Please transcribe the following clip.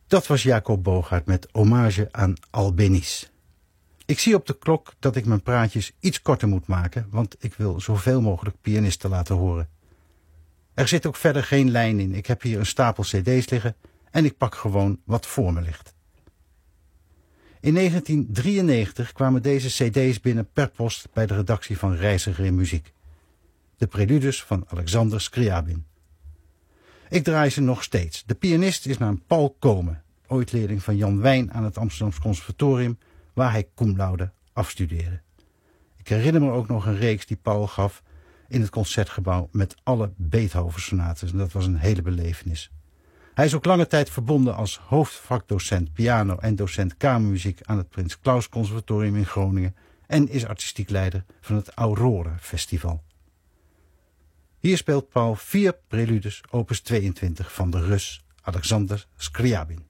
Dat was Jacob Boogaard met Hommage aan Albéniz. Ik zie op de klok dat ik mijn praatjes iets korter moet maken, want ik wil zoveel mogelijk pianisten laten horen. Er zit ook verder geen lijn in. Ik heb hier een stapel cd's liggen en ik pak gewoon wat voor me ligt. In 1993 kwamen deze cd's binnen per post bij de redactie van Reiziger in Muziek. De preludes van Alexander Scriabin. Ik draai ze nog steeds. De pianist is naam Paul Komen, ooit leerling van Jan Wijn aan het Amsterdamse Conservatorium, waar hij cum laude afstudeerde. Ik herinner me ook nog een reeks die Paul gaf in het Concertgebouw met alle Beethoven-sonates. En dat was een hele belevenis. Hij is ook lange tijd verbonden als hoofdvakdocent piano en docent kamermuziek aan het Prins Claus Conservatorium in Groningen en is artistiek leider van het Aurora Festival. Hier speelt Paul 4 preludes opus 22 van de Rus Alexander Scriabin.